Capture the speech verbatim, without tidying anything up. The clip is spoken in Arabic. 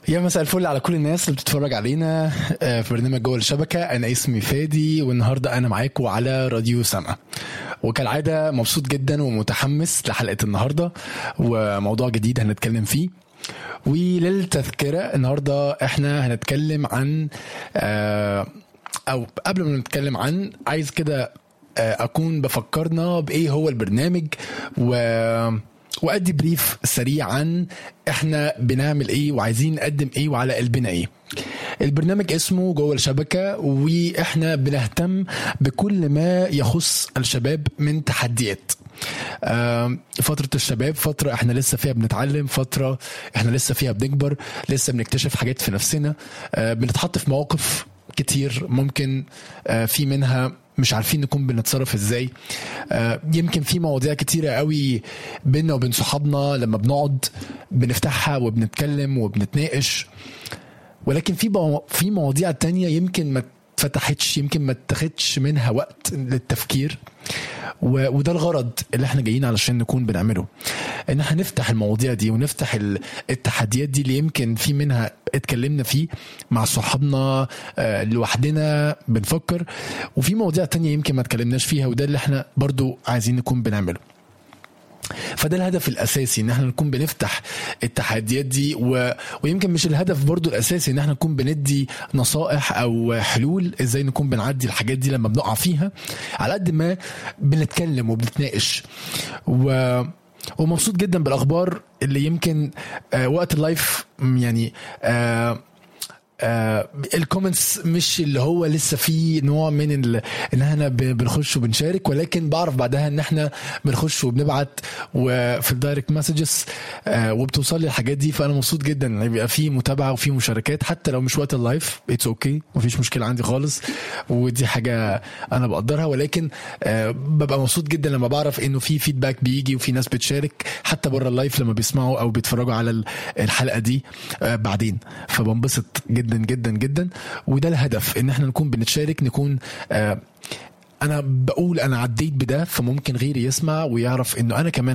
يا مساء الفل على كل الناس اللي بتتفرج علينا في برنامج جوه الشبكة. أنا اسمي فادي والنهاردة أنا معاكم على راديو سما، وكالعادة مبسوط جدا ومتحمس لحلقة النهاردة وموضوع جديد هنتكلم فيه. وللتذكرة النهاردة احنا هنتكلم عن أو قبل ما نتكلم عن عايز كده أكون بفكرنا بإيه هو البرنامج و وأدي بريف سريع عن احنا بنعمل ايه وعايزين نقدم ايه وعلى قلبنا ايه. البرنامج اسمه جوه الشبكة، واحنا بنهتم بكل ما يخص الشباب من تحديات. فترة الشباب فترة احنا لسه فيها بنتعلم، فترة احنا لسه فيها بنكبر، لسه بنكتشف حاجات في نفسنا، بنتحط في مواقف كتير ممكن في منها مش عارفين نكون بنتصرف ازاي. آه يمكن في مواضيع كتيرة قوي بيننا وبين صحابنا لما بنقعد بنفتحها وبنتكلم وبنتناقش، ولكن في بو... في مواضيع تانية يمكن ما فتحتش، يمكن ما اتخدش منها وقت للتفكير، و... وده الغرض اللي احنا جايين علشان نكون بنعمله، ان احنا نفتح المواضيع دي ونفتح التحديات دي اللي يمكن في منها اتكلمنا فيه مع صحابنا اه لوحدنا بنفكر، وفي مواضيع تانية يمكن ما اتكلمناش فيها، وده اللي احنا برضو عايزين نكون بنعمله. فده الهدف الاساسي، ان احنا نكون بنفتح التحديات دي، و... ويمكن مش الهدف برضو الاساسي ان احنا نكون بندي نصائح او حلول ازاي نكون بنعدي الحاجات دي لما بنقع فيها، على قد ما بنتكلم وبنتناقش. و ومبسوط جدا بالاخبار اللي يمكن آه وقت اللايف يعني آه آه الكومنتس مش اللي هو لسه فيه نوع من ال... ان احنا بنخش وبنشارك، ولكن بعرف بعدها ان احنا بنخش وبنبعت وفي الدايركت مسجز آه وبتوصل لي الحاجات دي. فانا مبسوط جدا ان يبقى فيه متابعه وفيه مشاركات حتى لو مش وقت اللايف. اتس اوكي، مفيش مشكله عندي خالص، ودي حاجه انا بقدرها، ولكن آه ببقى مبسوط جدا لما بعرف انه في فيدباك بيجي وفي ناس بتشارك حتى بره اللايف لما بيسمعوا او بيتفرجوا على الحلقه دي آه بعدين. فبنبسط جدا جدا جدا جدا، وده الهدف، ان احنا نكون بنتشارك، نكون آه انا بقول انا عديت بده، فممكن غيري يسمع ويعرف انه انا كمان